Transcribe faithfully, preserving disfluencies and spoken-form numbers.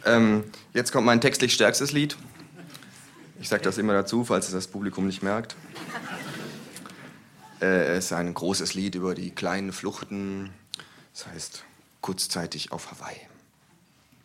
Ähm, jetzt kommt mein textlich stärkstes Lied. Ich sage das immer dazu, falls es das Publikum nicht merkt. Äh, es ist ein großes Lied über die kleinen Fluchten. Das heißt, kurzzeitig auf Hawaii.